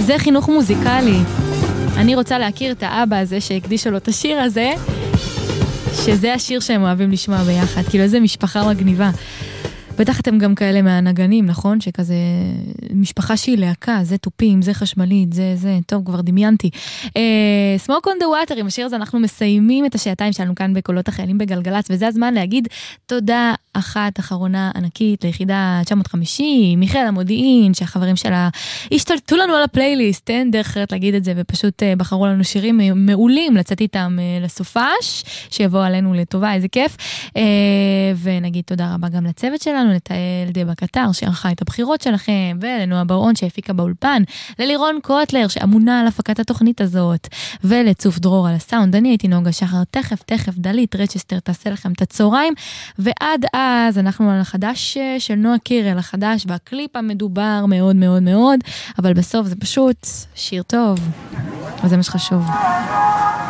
זה חינוך מוזיקלי. אני רוצה להכיר את האבא הזה שהקדיש לו את השיר הזה, שזה השיר שהם אוהבים לשמוע ביחד, כאילו איזה משפחה מגניבה. בטח אתם גם כאלה מהנגנים, נכון? שכזה משפחה שהיא להקה, זה טופים, זה חשמלית, זה, טוב, כבר דמיינתי. Smoke on the Water, עם השיר הזה אנחנו מסיימים את השעתיים שלנו כאן בקולות החיילים בגלגלץ, וזה הזמן להגיד תודה אחת אחרונה ענקית ליחידה 950, מיכאל המודיעין, שהחברים שלה השתלטו לנו על הפלייליסט, אין דרך אחרת להגיד את זה, ופשוט בחרו לנו שירים מעולים לצאת איתם לסופש, שיבוא עלינו לטובה, איזה כיף. ונגיד תודה רבה גם לצוות שלנו, לתאל דבה קטר שערכה את הבחירות שלכם, ולנועה ברעון שהפיקה באולפן, ללירון קוטלר שאמונה על הפקת התוכנית הזאת, ולצוף דרור על הסאונד. אני הייתי נוגה שחר, תכף דלית רצ'סטר תעשה לכם את הצהריים, ועד אז אנחנו על החדש של נועה קירל, החדש והקליפ המדובר מאוד מאוד מאוד, אבל בסוף זה פשוט שיר טוב, וזה מה שחשוב.